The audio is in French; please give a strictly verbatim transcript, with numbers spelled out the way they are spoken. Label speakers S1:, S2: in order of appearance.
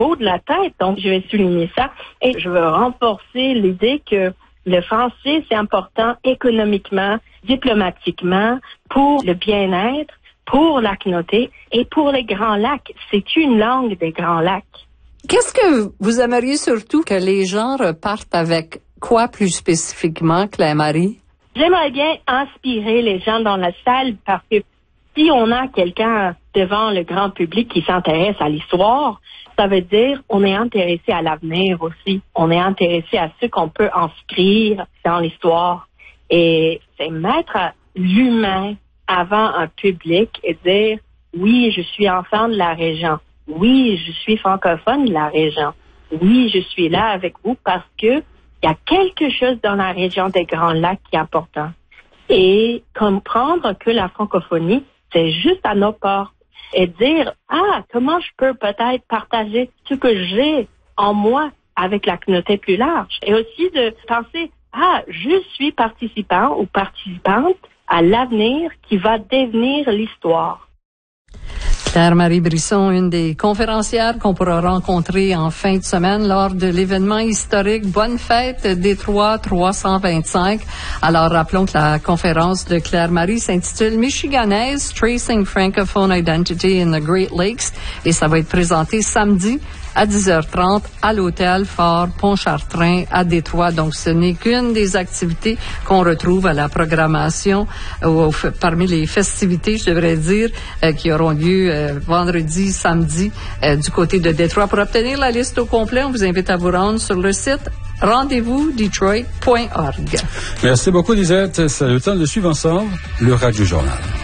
S1: haut de la tête. Donc, je vais souligner ça et je veux renforcer l'idée que le français, c'est important économiquement, diplomatiquement, pour le bien-être, pour la communauté et pour les Grands Lacs. C'est une langue des Grands Lacs.
S2: Qu'est-ce que vous aimeriez surtout que les gens repartent avec quoi plus spécifiquement, Claire-Marie?
S1: J'aimerais bien inspirer les gens dans la salle parce que si on a quelqu'un devant le grand public qui s'intéresse à l'histoire, ça veut dire on est intéressé à l'avenir aussi. On est intéressé à ce qu'on peut inscrire dans l'histoire. Et c'est mettre l'humain avant un public et dire oui, je suis enfant de la région. Oui, je suis francophone de la région. Oui, je suis là avec vous parce que il y a quelque chose dans la région des Grands Lacs qui est important. Et comprendre que la francophonie, c'est juste à nos portes. Et dire, ah, comment je peux peut-être partager ce que j'ai en moi avec la communauté plus large. Et aussi de penser, ah, je suis participant ou participante à l'avenir qui va devenir l'histoire.
S2: Claire-Marie Brisson, une des conférencières qu'on pourra rencontrer en fin de semaine lors de l'événement historique Bonne Fête Détroit trois cent vingt-cinq. Alors, rappelons que la conférence de Claire-Marie s'intitule Michiganaise, Tracing Francophone Identity in the Great Lakes et ça va être présenté samedi à dix heures trente à l'hôtel Fort Pontchartrain à Détroit. Donc, ce n'est qu'une des activités qu'on retrouve à la programmation euh, au, parmi les festivités, je devrais dire, euh, qui auront lieu euh, vendredi, samedi euh, du côté de Détroit. Pour obtenir la liste au complet, on vous invite à vous rendre sur le site rendez-vous detroit point org.
S3: Merci beaucoup, Lisette. C'est le temps de suivre ensemble le Radio Journal.